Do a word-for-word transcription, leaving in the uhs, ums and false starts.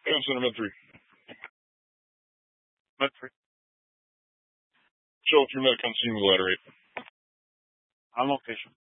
Command Center, Med three. Med three. Show up your medic on scene with ladder eight. On location.